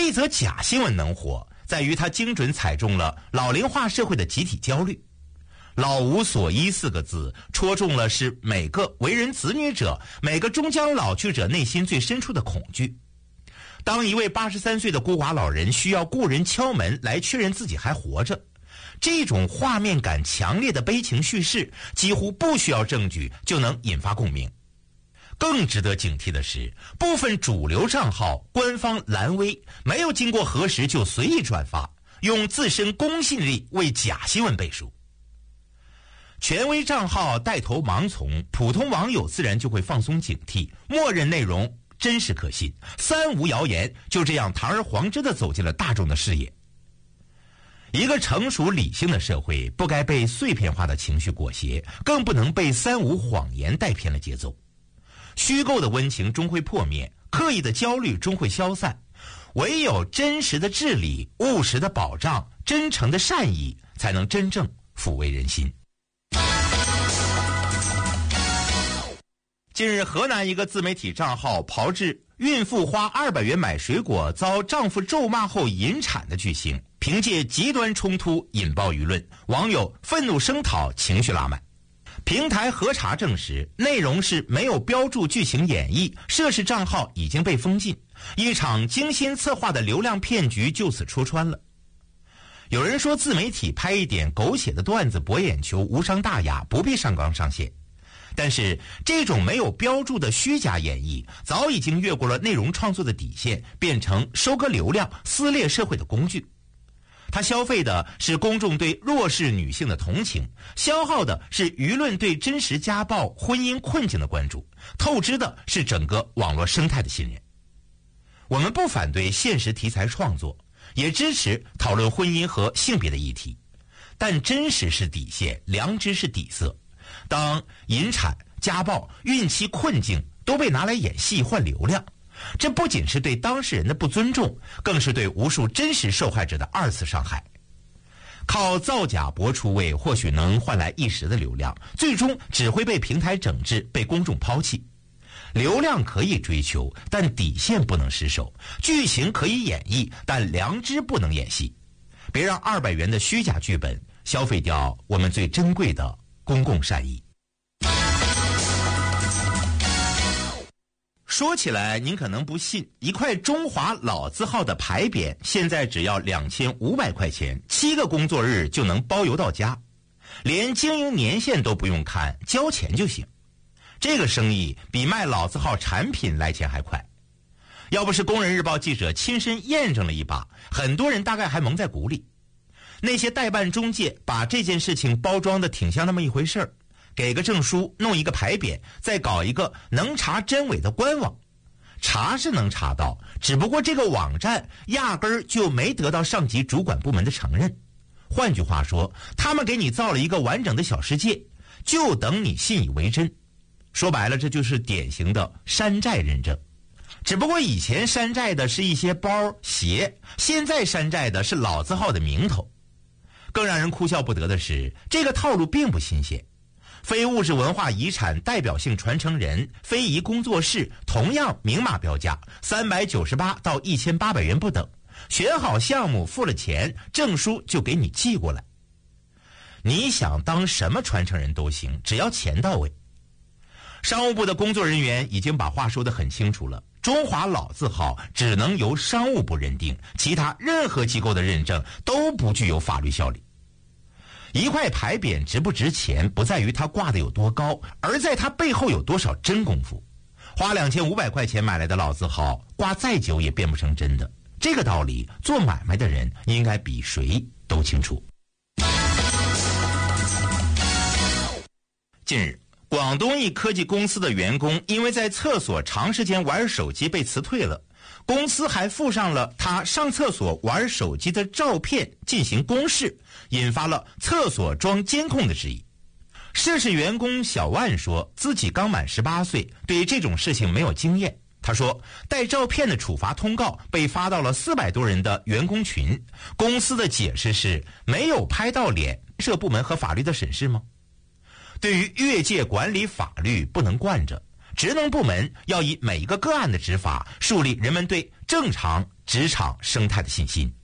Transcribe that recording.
一则假新闻能火，在于它精准踩中了老龄化社会的集体焦虑。老无所依4个字戳中了是每个为人子女者，每个终将老去者内心最深处的恐惧。当一位83岁的孤寡老人需要故人敲门来确认自己还活着，这种画面感强烈的悲情叙事几乎不需要证据就能引发共鸣。更值得警惕的是，部分主流账号官方蓝微没有经过核实就随意转发，用自身公信力为假新闻背书。权威账号带头盲从，普通网友自然就会放松警惕，默认内容真实可信，三无谣言就这样堂而皇之地走进了大众的视野。一个成熟理性的社会不该被碎片化的情绪裹挟，更不能被三无谎言带偏了节奏。虚构的温情终会破灭，刻意的焦虑终会消散，唯有真实的治理、务实的保障、真诚的善意，才能真正抚慰人心。近日，河南一个自媒体账号炮制孕妇花200元买水果遭丈夫咒骂后引产的剧情，凭借极端冲突引爆舆论，网友愤怒声讨，情绪拉满。平台核查证实，内容是没有标注剧情演绎，涉事账号已经被封禁，一场精心策划的流量骗局就此戳穿了。有人说，自媒体拍一点狗血的段子博眼球，无伤大雅，不必上纲上线。但是这种没有标注的虚假演绎早已经越过了内容创作的底线，变成收割流量、撕裂社会的工具。它消费的是公众对弱势女性的同情，消耗的是舆论对真实家暴、婚姻困境的关注，透支的是整个网络生态的信任。我们不反对现实题材创作，也支持讨论婚姻和性别的议题，但真实是底线，良知是底色。当引产、家暴、孕期困境都被拿来演戏换流量，这不仅是对当事人的不尊重，更是对无数真实受害者的2次伤害。靠造假博出位或许能换来一时的流量，最终只会被平台整治，被公众抛弃。流量可以追求，但底线不能失守；剧情可以演绎，但良知不能演戏。别让200元的虚假剧本消费掉我们最珍贵的公共善意。说起来您可能不信，一块中华老字号的牌匾现在只要2500块钱，7个工作日就能包邮到家，连经营年限都不用看，交钱就行。这个生意比卖老字号产品来钱还快。要不是工人日报记者亲身验证了一把，很多人大概还蒙在鼓里。那些代办中介把这件事情包装的挺像那么一回事儿，给个证书，弄一个牌匾，再搞一个能查真伪的官网。查是能查到，只不过这个网站压根儿就没得到上级主管部门的承认。换句话说，他们给你造了一个完整的小世界，就等你信以为真。说白了，这就是典型的山寨认证。只不过以前山寨的是一些包鞋，现在山寨的是老字号的名头。更让人哭笑不得的是，这个套路并不新鲜。非物质文化遗产代表性传承人、非遗工作室同样明码标价，398到1800元不等。选好项目，付了钱，证书就给你寄过来。你想当什么传承人都行，只要钱到位。商务部的工作人员已经把话说得很清楚了，中华老字号只能由商务部认定，其他任何机构的认证都不具有法律效力。一块牌匾值不值钱，不在于它挂得有多高，而在它背后有多少真功夫。花2500块钱买来的老字号，挂再久也变不成真的。这个道理，做买卖的人应该比谁都清楚。近日，广东一科技公司的员工因为在厕所长时间玩手机被辞退了，公司还附上了他上厕所玩手机的照片进行公示，引发了厕所装监控的质疑。涉事员工小万说自己刚满18岁，对这种事情没有经验。他说带照片的处罚通告被发到了400多人的员工群，公司的解释是没有拍到脸，涉部门和法律的审视吗？对于越界管理法律不能惯着，职能部门要以每一个个案的执法树立人们对正常、 职场生态的信心。